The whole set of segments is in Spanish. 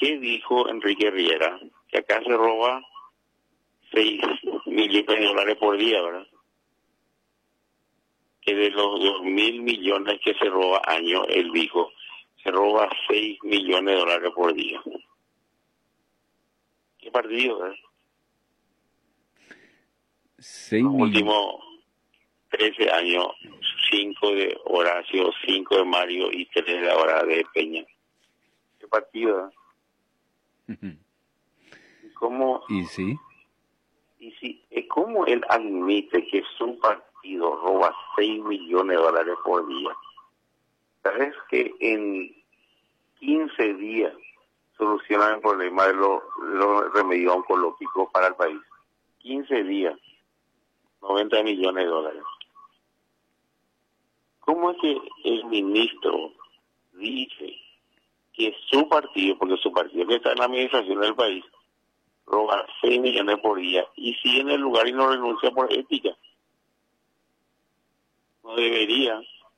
¿qué dijo Enrique Riera? Que acá se roba 6 millones de dólares por día, ¿verdad? Que de los 2.000 millones que se roba año, él dijo, se roba 6 millones de dólares por día. ¿Qué partido, verdad? 6 Los millones. últimos 13 años, 5 de Horacio, 5 de Mario y 3 de ahora de Peña. ¿Qué partido? ¿Cómo? Y sí. Y si, ¿cómo él admite que su partido roba 6 millones de dólares por día? ¿Sabes que en 15 días solucionan el problema de los remedios oncológicos para el país? 15 días, 90 millones de dólares. ¿Cómo es que el ministro dice que su partido, porque su partido que está en la administración del país, roba 6 millones por día y sigue en el lugar y no renuncia por ética? No debería.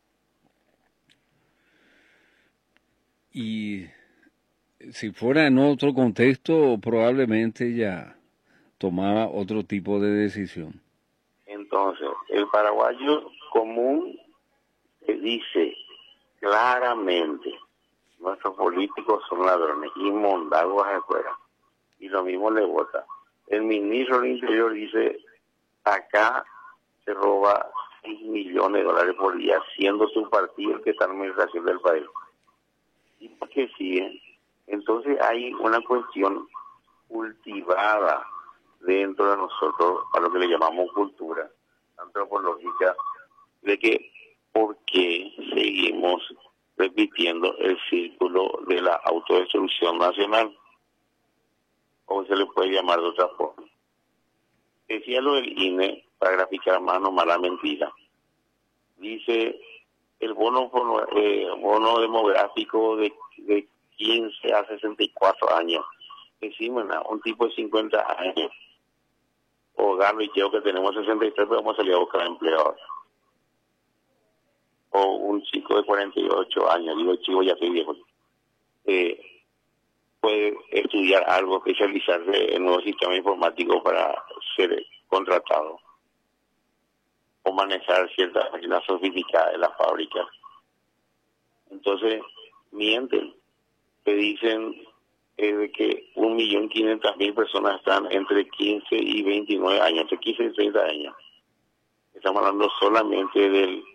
Y si fuera en otro contexto, probablemente ya tomaba otro tipo de decisión. Entonces, el paraguayo común dice claramente, nuestros políticos son ladrones y mondagos afuera. Y lo mismo le vota. El ministro del Interior dice, acá se roba 6 millones de dólares por día, siendo su partido el que está en la administración del país. ¿Y por qué sigue? Entonces hay una cuestión cultivada dentro de nosotros, a lo que le llamamos cultura antropológica, de que por qué seguimos repitiendo el círculo de la autodestrucción nacional, o se le puede llamar de otra forma. Decía lo del INE, para graficar más nomás la mentira. Dice, el bono demográfico de 15 a 64 años. Decimos, un tipo de 50 años, o Galo y yo que tenemos 63, pero vamos a salir a buscar empleo ahora. O un chico de 48 años, digo chico, ya soy viejo, puede estudiar algo, especializarse en nuevo sistema informático para ser contratado o manejar ciertas máquinas sofisticadas de las fábricas. Entonces, mienten, te dicen de que 1.500.000 personas están entre 15 y 29 años, entre 15 y 30 años. Estamos hablando solamente del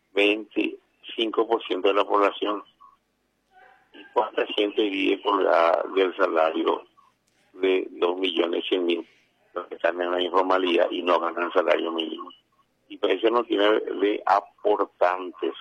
25% de la población. ¿Y cuánta gente vive colgada del salario de 2.100.000? Los que están en la informalidad y no ganan salario mínimo. Y para eso no tiene de aportantes,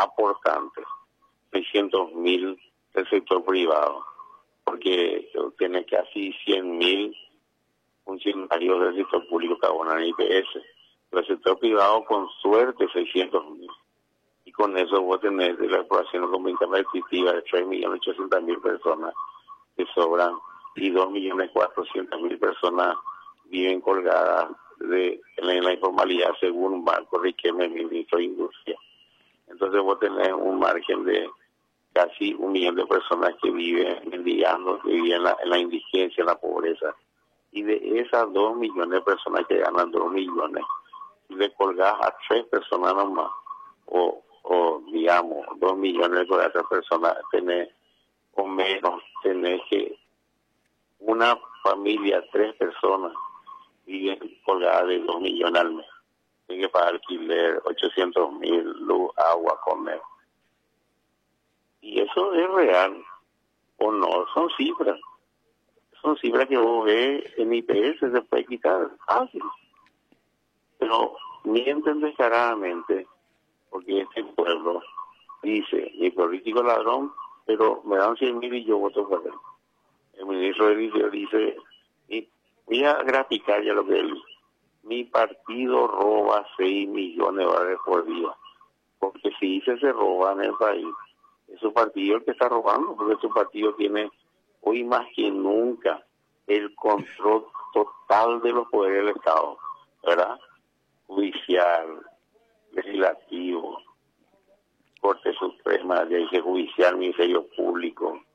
600.000 del sector privado, porque tiene casi 100.000 funcionarios del sector público que abonan IPS. El sector privado, con suerte, 600.000. Y con eso vos tenés de la población comunitaria activa de 3.800.000 personas que sobran, y 2.400.000 personas viven colgadas en la informalidad, según Marco Riquelme, ministro de Industria. Entonces vos tenés un margen de casi 1 millón de personas que viven mendigando, que viven en la indigencia, en la pobreza. Y de esas 2 millones de personas que ganan 2 millones, si le colgás a 3 personas nomás, o digamos 2 millones de otras personas, tenés o menos, tenés que una familia, 3 personas viven colgadas de 2 millones al mes. Tienen que pagar alquiler, 800.000, luz, agua, comer. Y eso es real o no, son cifras. Son cifras que vos ves en IPS, se puede quitar fácil. Pero mienten descaradamente, porque este pueblo dice, mi político ladrón, pero me dan 100.000 y yo voto por él. El ministro del Interior dice, voy a graficar ya lo que él dice. Mi partido roba 6 millones de dólares por día. Porque si dice se roba en el país, es su partido el que está robando, porque su partido tiene hoy más que nunca el control total de los poderes del Estado, ¿verdad? Judicial, legislativo, Corte Suprema, Ley Judicial, Ministerio Público,